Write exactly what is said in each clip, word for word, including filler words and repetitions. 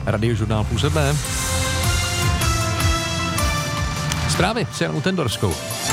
Radiožurnál Plus B. Zprávy s Janou Tendorskou.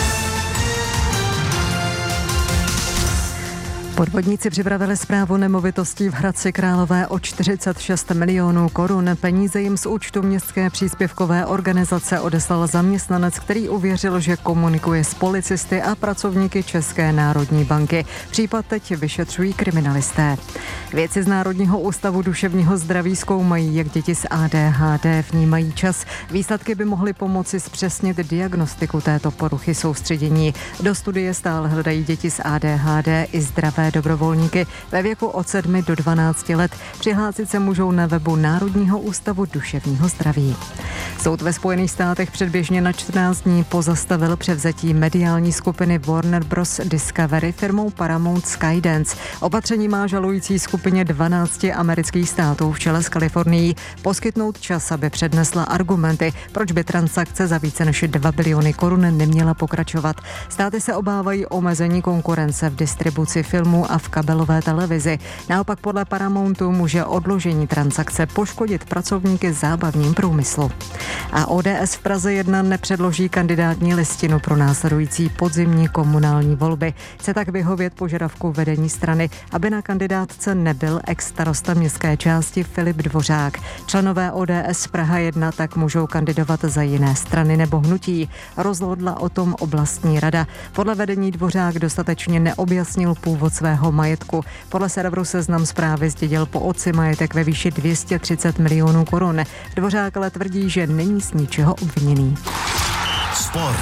Podvodníci připravili správu nemovitostí v Hradci Králové o čtyřicet šest milionů korun. Peníze jim z účtu městské příspěvkové organizace odeslal zaměstnanec, který uvěřil, že komunikuje s policisty a pracovníky České národní banky. Případ teď vyšetřují kriminalisté. Vědci z Národního ústavu duševního zdraví zkoumají, jak děti s A D H D vnímají čas. Výsledky by mohly pomoci zpřesnit diagnostiku této poruchy soustředění. Do studie stále hledají děti s A D H D i zdravé dobrovolníky ve věku od sedmi do dvanácti let. Přihlásit se můžou na webu Národního ústavu duševního zdraví. Soud ve Spojených státech předběžně na čtrnáct dní pozastavil převzetí mediální skupiny Warner Bros. Discovery firmou Paramount Skydance. Opatření má žalující skupině dvanácti amerických států v čele s Kalifornií poskytnout čas, aby přednesla argumenty, proč by transakce za více než dva biliony korun neměla pokračovat. Státy se obávají omezení konkurence v distribuci filmů a v kabelové televizi. Naopak podle Paramountu může odložení transakce poškodit pracovníky zábavním průmyslu. A O D S v Praze jedna nepředloží kandidátní listinu pro následující podzimní komunální volby. Chce tak vyhovět požadavku vedení strany, aby na kandidátce nebyl ex-starosta městské části Filip Dvořák. Členové O D S Praha jedna tak můžou kandidovat za jiné strany nebo hnutí. Rozhodla o tom oblastní rada. Podle vedení Dvořák dostatečně neobjasnil původ svého majetku. Podle serveru Seznam Zprávy zdědil po otci majetek ve výši dvě stě třicet milionů korun. Dvořák ale tvrdí, že není z ničeho obviněný. Sport.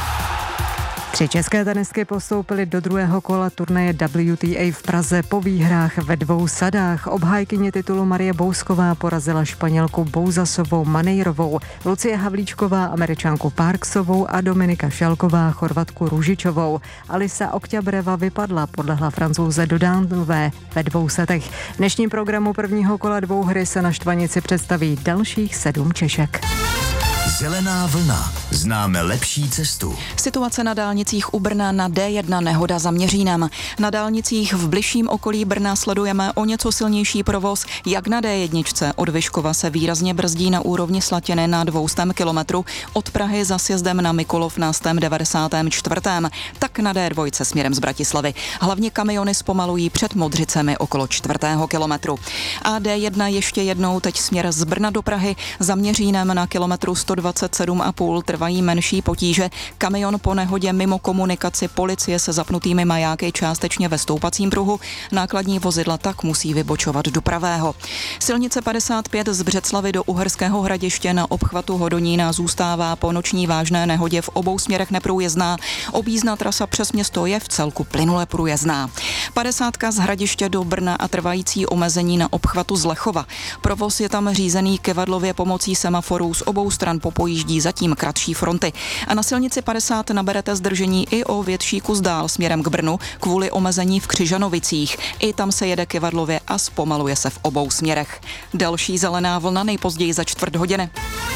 Tři české tenistky postoupily do druhého kola turnaje W T A v Praze po výhrách ve dvou sadách. Obhájkyně titulu Marie Bousková porazila Španělku Bouzasovou Manejrovou, Lucie Havlíčková Američanku Parksovou a Dominika Šalková Chorvatku Ružičovou. Alisa Okťabreva vypadla, podlehla Francouze Dodánové ve dvou setech. V dnešním programu prvního kola dvouhry se na Štvanici představí dalších sedm Češek. Zelená vlna. Známe lepší cestu. Situace na dálnicích u Brna na D jedna, nehoda za Měřínem. Na dálnicích v bližším okolí Brna sledujeme o něco silnější provoz, jak na D jedna. Od Vyškova se výrazně brzdí na úrovni Slatiny na dvě stě kilometrů, od Prahy za sjezdem na Mikulov na sto devadesát čtyři. Tak na D dva směrem z Bratislavy. Hlavně kamiony zpomalují před Modřicemi okolo čtvrtého kilometru. A D jedna ještě jednou teď směr z Brna do Prahy, za Měřínem na kilometru sto dvacet sedm a půl trvají menší potíže. Kamion po nehodě mimo komunikaci, policie se zapnutými majáky částečně ve stoupacím pruhu. Nákladní vozidla tak musí vybočovat do pravého. Silnice padesát pět z Břeclavi do Uherského Hradiště na obchvatu Hodonína zůstává po noční vážné nehodě v obou směrech neprůjezdná. Objízdná trasa přes město je v celku plynule průjezdná. padesátka z Hradiště do Brna a trvající omezení na obchvatu z Lechova. Provoz je tam řízený kivadlově pomocí semaforů, z obou stran popojíždí zatím kratší fronty. A na silnici padesát naberete zdržení i o větší kus dál směrem k Brnu kvůli omezení v Křižanovicích. I tam se jede kivadlově a zpomaluje se v obou směrech. Další zelená vlna nejpozději za čtvrt hodiny.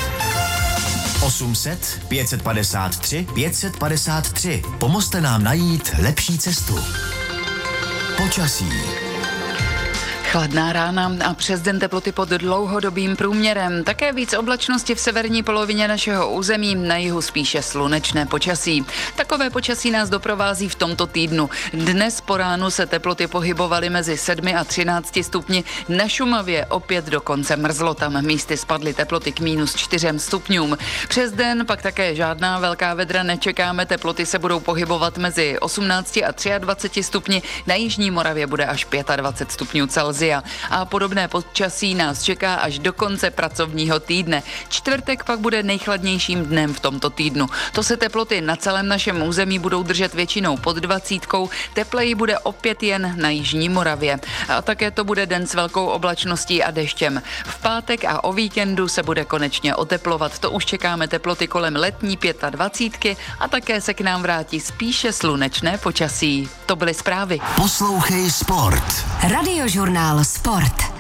osm set, pět set padesát tři, pět set padesát tři. Pomozte nám najít lepší cestu. Počasí. Chladná rána a přes den teploty pod dlouhodobým průměrem. Také víc oblačnosti v severní polovině našeho území, na jihu spíše slunečné počasí. Takové počasí nás doprovází v tomto týdnu. Dnes po ránu se teploty pohybovaly mezi sedmi a třinácti stupni. Na Šumavě opět dokonce mrzlo, tam místy spadly teploty k mínus čtyřem stupňům. Přes den pak také žádná velká vedra nečekáme, teploty se budou pohybovat mezi osmnácti a dvaceti třemi stupni. Na jižní Moravě bude až dvacet pět stupňů Celsia. A podobné počasí nás čeká až do konce pracovního týdne. Čtvrtek pak bude nejchladnějším dnem v tomto týdnu. To se teploty na celém našem území budou držet většinou pod dvacítkou, tepleji bude opět jen na jižní Moravě. A také to bude den s velkou oblačností a deštěm. V pátek a o víkendu se bude konečně oteplovat. To už čekáme teploty kolem letní dvacítky pět a také se k nám vrátí spíše slunečné počasí. To byly zprávy. Poslouchej sport. Radiožurnál Sport.